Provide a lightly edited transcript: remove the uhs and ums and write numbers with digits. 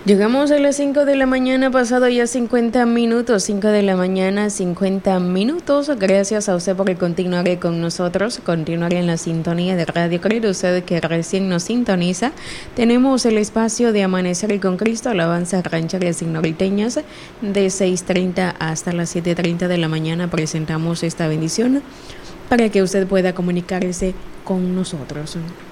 Llegamos a las 5 de la mañana, pasado ya 50 minutos, 5 de la mañana, 50 minutos. Gracias a usted por continuar con nosotros, continuar en la sintonía de Radio Credo. Usted que recién nos sintoniza, tenemos el espacio de Amanecer con Cristo, alabanzas rancheras y norteñas, de 6:30 hasta las 7:30 de la mañana. Presentamos esta bendición para que usted pueda comunicarse con nosotros.